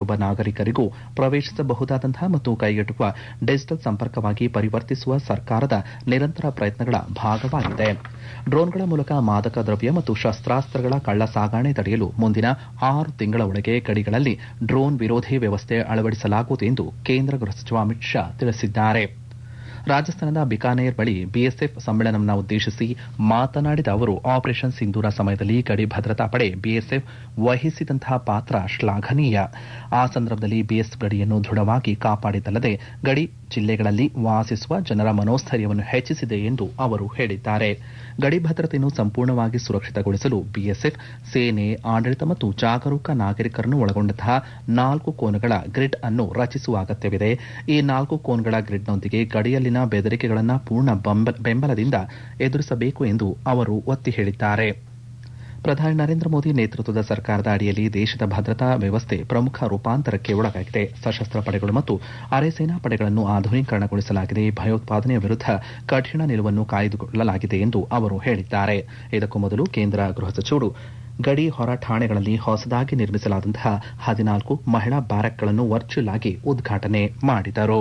ಒಬ್ಬ ನಾಗರಿಕರಿಗೂ ಪ್ರವೇಶಿಸಬಹುದಾದಂತಹ ಮತ್ತು ಕೈಗೆಟುಕುವ ಡಿಜಿಟಲ್ ಸಂಪರ್ಕವಾಗಿ ಪರಿವರ್ತಿಸುವ ಸರ್ಕಾರದ ನಿರಂತರ ಪ್ರಯತ್ನಗಳ ಭಾಗವಾಗಿದೆ. ಡ್ರೋನ್ಗಳ ಮೂಲಕ ಮಾದಕ ದ್ರವ್ಯ ಮತ್ತು ಶಸ್ತ್ರಾಸ್ತ್ರಗಳ ಕಳ್ಳ ಸಾಗಣೆ ತಡೆಯಲು ಮುಂದಿನ 6 ತಿಂಗಳ ಒಳಗೆ ಗಡಿಗಳಲ್ಲಿ ಡ್ರೋನ್ ವಿರೋಧಿ ವ್ಯವಸ್ಥೆ ಅಳವಡಿಸಲಾಗುವುದು ಎಂದು ಕೇಂದ್ರ ಗೃಹ ಸಚಿವ ಅಮಿತ್ ಶಾ ತಿಳಿಸಿದ್ದಾರೆ. ರಾಜಸ್ಥಾನದ ಬಿಕಾನೇರ್ ಬಳಿ ಬಿಎಸ್ಎಫ್ ಸಮ್ಮೇಳನವನ್ನು ಉದ್ದೇಶಿಸಿ ಮಾತನಾಡಿದ ಅವರು, ಆಪರೇಷನ್ ಸಿಂಧೂರ ಸಮಯದಲ್ಲಿ ಗಡಿ ಭದ್ರತಾ ಪಡೆ ಬಿಎಸ್ಎಫ್ ವಹಿಸಿದಂತಹ ಪಾತ್ರ ಶ್ಲಾಘನೀಯ. ಆ ಸಂದರ್ಭದಲ್ಲಿ ಬಿಎಸ್ಎಫ್ ಗಡಿಯನ್ನು ದೃಢವಾಗಿ ಕಾಪಾಡಿದ್ದಲ್ಲದೆ ಗಡಿ ಜಿಲ್ಲೆಗಳಲ್ಲಿ ವಾಸಿಸುವ ಜನರ ಮನೋಸ್ಥೈರ್ಯವನ್ನು ಹೆಚ್ಚಿಸಿದೆ ಎಂದು ಅವರು ಹೇಳಿದ್ದಾರೆ. ಗಡಿ ಭದ್ರತೆಯನ್ನು ಸಂಪೂರ್ಣವಾಗಿ ಸುರಕ್ಷಿತಗೊಳಿಸಲು ಬಿಎಸ್ಎಫ್ ಸೇನೆ, ಆಡಳಿತ ಮತ್ತು ಜಾಗರೂಕ ನಾಗರಿಕರನ್ನು ಒಳಗೊಂಡಂತಹ 4 ಕೋನಗಳ ಗ್ರಿಡ್ ಅನ್ನು ರಚಿಸುವ ಅಗತ್ಯವಿದೆ. ಈ 4 ಕೋನಗಳ ಗ್ರಿಡ್ನೊಂದಿಗೆ ಗಡಿಯಲ್ಲಿನ ಬೆದರಿಕೆಗಳನ್ನು ಪೂರ್ಣ ಬೆಂಬಲದಿಂದ ಎದುರಿಸಬೇಕು ಎಂದು ಅವರು ಒತ್ತಿ ಹೇಳಿದ್ದಾರೆ. ಪ್ರಧಾನಿ ನರೇಂದ್ರ ಮೋದಿ ನೇತೃತ್ವದ ಸರ್ಕಾರದ ಅಡಿಯಲ್ಲಿ ದೇಶದ ಭದ್ರತಾ ವ್ಯವಸ್ಥೆ ಪ್ರಮುಖ ರೂಪಾಂತರಕ್ಕೆ ಒಳಗಾಗಿದೆ. ಸಶಸ್ತ್ರ ಪಡೆಗಳು ಮತ್ತು ಅರೆ ಸೇನಾ ಪಡೆಗಳನ್ನು ಆಧುನೀಕರಣಗೊಳಿಸಲಾಗಿದೆ. ಭಯೋತ್ಪಾದನೆಯ ವಿರುದ್ಧ ಕಠಿಣ ನಿಲುವನ್ನು ಕಾಯ್ದುಕೊಳ್ಳಲಾಗಿದೆ ಎಂದು ಅವರು ಹೇಳಿದ್ದಾರೆ. ಇದಕ್ಕೂ ಮೊದಲು ಕೇಂದ್ರ ಗೃಹ ಸಚಿವರು ಗಡಿ ಹೊರ ಠಾಣೆಗಳಲ್ಲಿ ಹೊಸದಾಗಿ ನಿರ್ಮಿಸಲಾದಂತಹ 14 ಮಹಿಳಾ ಬ್ಯಾರಕ್ಗಳನ್ನು ವರ್ಚುವಲ್ ಆಗಿ ಉದ್ಘಾಟನೆ ಮಾಡಿದರು.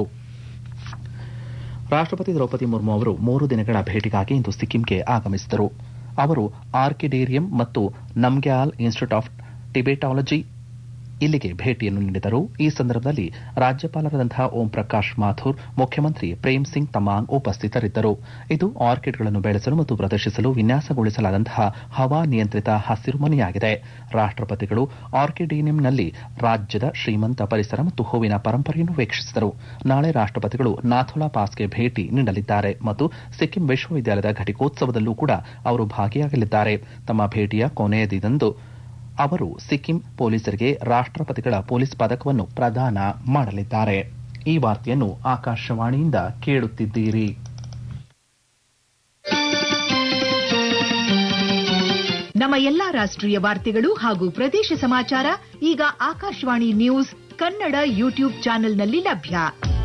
ರಾಷ್ಟ್ರಪತಿ ದ್ರೌಪದಿ ಮುರ್ಮು ಅವರು 3 ದಿನಗಳ ಭೇಟಿಗಾಗಿ ಇಂದು ಸಿಕ್ಕಿಂಗೆ ಆಗಮಿಸಿದರು. ಅವರು ಆರ್ಕಿಡೇರಿಯಂ ಮತ್ತು ನಮ್ಗ್ಯಾಲ್ ಇನ್ಸ್ಟಿಟ್ಯೂಟ್ ಆಫ್ ಟಿಬೆಟಾಲಜಿ ಇಲ್ಲಿಗೆ ಭೇಟಿಯನ್ನು ನೀಡಿದರು. ಈ ಸಂದರ್ಭದಲ್ಲಿ ರಾಜ್ಯಪಾಲರಾದಂತಹ ಓಂ ಪ್ರಕಾಶ್ ಮಾಥುರ್, ಮುಖ್ಯಮಂತ್ರಿ ಪ್ರೇಮ್ ಸಿಂಗ್ ತಮಾಂಗ್ ಉಪಸ್ಥಿತರಿದ್ದರು. ಇದು ಆರ್ಕಿಡ್ಗಳನ್ನು ಬೆಳೆಸಲು ಮತ್ತು ಪ್ರದರ್ಶಿಸಲು ವಿನ್ಯಾಸಗೊಳಿಸಲಾದಂತಹ ಹವಾ ನಿಯಂತ್ರಿತ ಹಸಿರುಮನೆಯಾಗಿದೆ. ರಾಷ್ಟ್ರಪತಿಗಳು ಆರ್ಕಿಡೇರಿಯಂನಲ್ಲಿ ರಾಜ್ಯದ ಶ್ರೀಮಂತ ಪರಿಸರ ಮತ್ತು ಹೂವಿನ ಪರಂಪರೆಯನ್ನು ವೀಕ್ಷಿಸಿದರು. ನಾಳೆ ರಾಷ್ಟ್ರಪತಿಗಳು ನಾಥುಲಾ ಪಾಸ್ಗೆ ಭೇಟಿ ನೀಡಲಿದ್ದಾರೆ ಮತ್ತು ಸಿಕ್ಕಿಂ ವಿಶ್ವವಿದ್ಯಾಲಯದ ಘಟಿಕೋತ್ಸವದಲ್ಲೂ ಕೂಡ ಅವರು ಭಾಗಿಯಾಗಲಿದ್ದಾರೆ. ತಮ್ಮ ಭೇಟಿಯ ಕೊನೆಯ ದಿನದಂದು ಅವರು ಸಿಕ್ಕಿಂ ಪೊಲೀಸರಿಗೆ ರಾಷ್ಟ್ರಪತಿಗಳ ಪೊಲೀಸ್ ಪದಕವನ್ನು ಪ್ರದಾನ ಮಾಡಲಿದ್ದಾರೆ. ಈ ವಾರ್ತೆಯನ್ನು ಆಕಾಶವಾಣಿಯಿಂದ ಕೇಳುತ್ತಿದ್ದೀರಿ. ನಮ್ಮ ಎಲ್ಲಾ ರಾಷ್ಟ್ರೀಯ ವಾರ್ತೆಗಳು ಹಾಗೂ ಪ್ರದೇಶ ಸಮಾಚಾರ ಈಗ ಆಕಾಶವಾಣಿ ನ್ಯೂಸ್ ಕನ್ನಡ ಯೂಟ್ಯೂಬ್ ಚಾನೆಲ್ನಲ್ಲಿ ಲಭ್ಯ.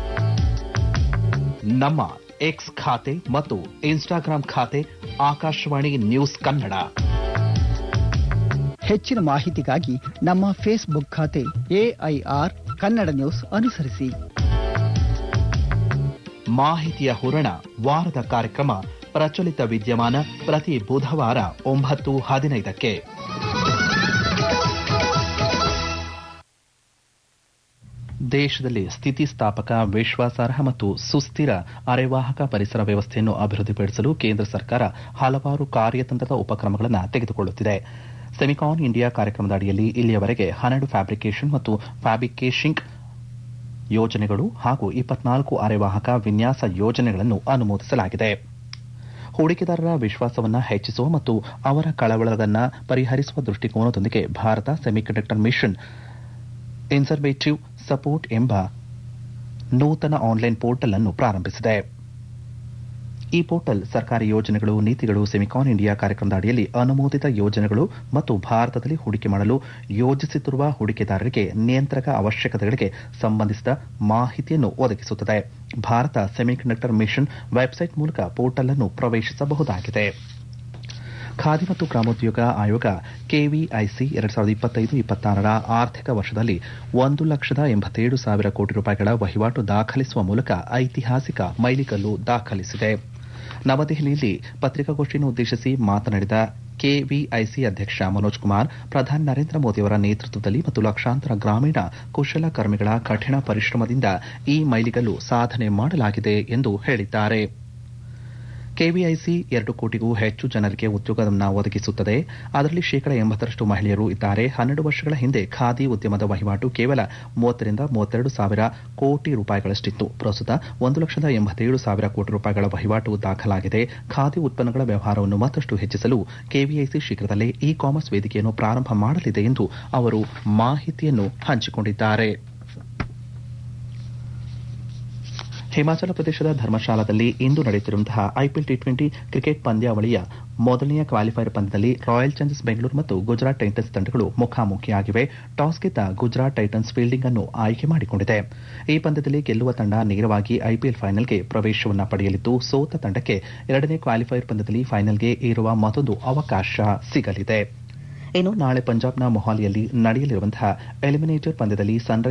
ನಮ್ಮ ಎಕ್ಸ್ ಖಾತೆ ಮತ್ತು ಇನ್ಸ್ಟಾಗ್ರಾಂ ಖಾತೆ ಆಕಾಶವಾಣಿ ನ್ಯೂಸ್ ಕನ್ನಡ. ಹೆಚ್ಚಿನ ಮಾಹಿತಿಗಾಗಿ ನಮ್ಮ ಫೇಸ್ಬುಕ್ ಖಾತೆ ಎಐಆರ್ ಕನ್ನಡ ನ್ಯೂಸ್ ಅನುಸರಿಸಿ. ಮಾಹಿತಿಯ ಹೂರಣ ವಾರದ ಕಾರ್ಯಕ್ರಮ ಪ್ರಚಲಿತ ವಿದ್ಯಮಾನ ಪ್ರತಿ ಬುಧವಾರ 9:15ಕ್ಕೆ. ದೇಶದಲ್ಲಿ ಸ್ಥಿತಿಸ್ಥಾಪಕ, ವಿಶ್ವಾಸಾರ್ಹ ಮತ್ತು ಸುಸ್ಥಿರ ಅರೆವಾಹಕ ಪರಿಸರ ವ್ಯವಸ್ಥೆಯನ್ನು ಅಭಿವೃದ್ಧಿಪಡಿಸಲು ಕೇಂದ್ರ ಸರ್ಕಾರ ಹಲವಾರು ಕಾರ್ಯತಂತ್ರದ ಉಪಕ್ರಮಗಳನ್ನು ತೆಗೆದುಕೊಳ್ಳುತ್ತಿದೆ. ಸೆಮಿಕಾನ್ ಇಂಡಿಯಾ ಕಾರ್ಯಕ್ರಮದ ಅಡಿಯಲ್ಲಿ ಇಲ್ಲಿಯವರೆಗೆ 12 ಫ್ಯಾಬ್ರಿಕೇಷನ್ ಮತ್ತು ಫ್ಯಾಬ್ರಿಕೇಶಿಂಗ್ ಯೋಜನೆಗಳು ಹಾಗೂ 24 ಅರೆವಾಹಕ ವಿನ್ಯಾಸ ಯೋಜನೆಗಳನ್ನು ಅನುಮೋದಿಸಲಾಗಿದೆ. ಹೂಡಿಕೆದಾರರ ವಿಶ್ವಾಸವನ್ನು ಹೆಚ್ಚಿಸುವ ಮತ್ತು ಅವರ ಕಳವಳಗಳನ್ನು ಪರಿಹರಿಸುವ ದೃಷ್ಟಿಕೋನದೊಂದಿಗೆ ಭಾರತ ಸೆಮಿಕಂಡಕ್ಟರ್ ಮಿಷನ್ ಇನ್ಸರ್ವೇಟಿವ್ ಸಪೋರ್ಟ್ ಎಂಬ ನೂತನ ಆನ್ಲೈನ್ ಪೋರ್ಟಲ್ ಅನ್ನು ಪ್ರಾರಂಭಿಸಿದೆ. ಈ ಪೋರ್ಟಲ್ ಸರ್ಕಾರಿ ಯೋಜನೆಗಳು, ನೀತಿಗಳು, ಸೆಮಿಕಾನ್ ಇಂಡಿಯಾ ಕಾರ್ಯಕ್ರಮದ ಅಡಿಯಲ್ಲಿ ಅನುಮೋದಿತ ಯೋಜನೆಗಳು ಮತ್ತು ಭಾರತದಲ್ಲಿ ಹೂಡಿಕೆ ಮಾಡಲು ಯೋಜಿಸುತ್ತಿರುವ ಹೂಡಿಕೆದಾರರಿಗೆ ನಿಯಂತ್ರಕ ಅವಶ್ಯಕತೆಗಳಿಗೆ ಸಂಬಂಧಿಸಿದ ಮಾಹಿತಿಯನ್ನು ಒದಗಿಸುತ್ತದೆ. ಭಾರತ ಸೆಮಿಕಂಡಕ್ಟರ್ ಮಿಷನ್ ವೆಬ್ಸೈಟ್ ಮೂಲಕ ಪೋರ್ಟಲ್ ಅನ್ನು ಪ್ರವೇಶಿಸಬಹುದಾಗಿದೆ. ಖಾದಿ ಮತ್ತು ಗ್ರಾಮೋದ್ಯೋಗ ಆಯೋಗ ಕೆವಿಐಸಿ 2025-26ರ ಆರ್ಥಿಕ ವರ್ಷದಲ್ಲಿ 1,87,000 ಕೋಟಿ ರೂಪಾಯಿಗಳ ವಹಿವಾಟು ದಾಖಲಿಸುವ ಮೂಲಕ ಐತಿಹಾಸಿಕ ಮೈಲಿಗಲ್ಲು ದಾಖಲಿಸಿದೆ. ನವದೆಹಲಿಯಲ್ಲಿ ಪತ್ರಿಕಾಗೋಷ್ಠಿಯನ್ನು ಉದ್ದೇಶಿಸಿ ಮಾತನಾಡಿದ ಕೆವಿಐಸಿ ಅಧ್ಯಕ್ಷ ಮನೋಜ್ ಕುಮಾರ್, ಪ್ರಧಾನಿ ನರೇಂದ್ರ ಮೋದಿಯವರ ನೇತೃತ್ವದಲ್ಲಿ ಮತ್ತು ಲಕ್ಷಾಂತರ ಗ್ರಾಮೀಣ ಕುಶಲಕರ್ಮಿಗಳ ಕಠಿಣ ಪರಿಶ್ರಮದಿಂದ ಈ ಮೈಲಿಗಲ್ಲು ಸಾಧನೆ ಮಾಡಲಾಗಿದೆ ಎಂದು ಹೇಳಿದ್ದಾರೆ. ಕೆವಿಐಸಿ 2 ಕೋಟಿಗೂ ಹೆಚ್ಚು ಜನರಿಗೆ ಉದ್ಯೋಗವನ್ನು ಒದಗಿಸುತ್ತದೆ. ಅದರಲ್ಲಿ 80% ಮಹಿಳೆಯರು ಇದ್ದಾರೆ. 12 ವರ್ಷಗಳ ಹಿಂದೆ ಖಾದಿ ಉದ್ಯಮದ ವಹಿವಾಟು ಕೇವಲ 30,000-32 ಸಾವಿರ ಕೋಟಿ ರೂಪಾಯಿಗಳಷ್ಟಿತ್ತು. ಪ್ರಸ್ತುತ 1,87,000 ಕೋಟಿ ರೂಪಾಯಿಗಳ ವಹಿವಾಟು ದಾಖಲಾಗಿದೆ. ಖಾದಿ ಉತ್ಪನ್ನಗಳ ವ್ಯವಹಾರವನ್ನು ಮತ್ತಷ್ಟು ಹೆಚ್ಚಿಸಲು ಕೆವಿಐಸಿ ಶೀಘ್ರದಲ್ಲೇ ಇ ಕಾಮರ್ಸ್ ವೇದಿಕೆಯನ್ನು ಪ್ರಾರಂಭ ಮಾಡಲಿದೆ ಎಂದು ಅವರು ಮಾಹಿತಿಯನ್ನು ಹಂಚಿಕೊಂಡಿದ್ದಾರೆ. ಹಿಮಾಚಲ ಪ್ರದೇಶದ ಧರ್ಮಶಾಲಾದಲ್ಲಿ ಇಂದು ನಡೆಯುತ್ತಿರುವಂತಹ ಐಪಿಎಲ್ ಟಿ20 ಕ್ರಿಕೆಟ್ ಪಂದ್ಯಾವಳಿಯ ಮೊದಲನೆಯ ಕ್ವಾಲಿಫೈಯರ್ ಪಂದ್ಯದಲ್ಲಿ ರಾಯಲ್ ಚಾಲೆಂಜರ್ಸ್ ಬೆಂಗಳೂರು ಮತ್ತು ಗುಜರಾತ್ ಟೈಟನ್ಸ್ ತಂಡಗಳು ಮುಖಾಮುಖಿಯಾಗಿವೆ. ಟಾಸ್ ಗೆದ್ದ ಗುಜರಾತ್ ಟೈಟನ್ಸ್ ಫೀಲ್ಡಿಂಗ್ ಅನ್ನು ಆಯ್ಕೆ ಮಾಡಿಕೊಂಡಿದೆ. ಈ ಪಂದ್ಯದಲ್ಲಿ ಗೆಲ್ಲುವ ತಂಡ ನೇರವಾಗಿ ಐಪಿಎಲ್ ಫೈನಲ್ಗೆ ಪ್ರವೇಶವನ್ನು ಪಡೆಯಲಿದ್ದು, ಸೋತ ತಂಡಕ್ಕೆ 2ನೇ ಕ್ವಾಲಿಫೈಯರ್ ಪಂದ್ಯದಲ್ಲಿ ಫೈನಲ್ಗೆ ಏರುವ ಮತ್ತೊಂದು ಅವಕಾಶ ಸಿಗಲಿದೆ. ಇನ್ನು ನಾಳೆ ಪಂಜಾಬ್ನ ಮೊಹಾಲಿಯಲ್ಲಿ ನಡೆಯಲಿರುವಂತಹ ಎಲಿಮಿನೇಟರ್ ಪಂದ್ಯದಲ್ಲಿ